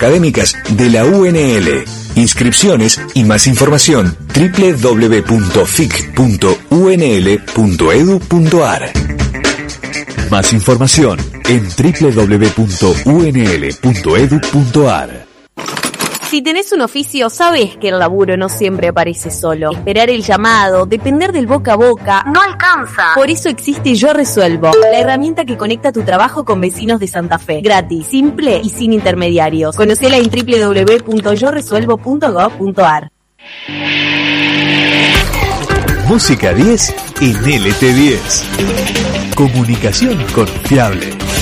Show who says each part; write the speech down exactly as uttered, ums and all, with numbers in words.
Speaker 1: académicas de la U N L. Inscripciones y más información doble u doble u doble u punto f i c punto u n l punto e d u punto a r. Más información en doble u doble u doble u punto u n l punto e d u punto a r.
Speaker 2: Si tenés un oficio, sabés que el laburo no siempre aparece solo. Esperar el llamado, depender del boca a boca, no alcanza. Por eso existe Yo Resuelvo, la herramienta que conecta tu trabajo con vecinos de Santa Fe. Gratis, simple y sin intermediarios. Conocela en doble u doble u doble u punto yo resuelvo punto gov punto a r.
Speaker 1: Música diez en L T diez. Comunicación confiable.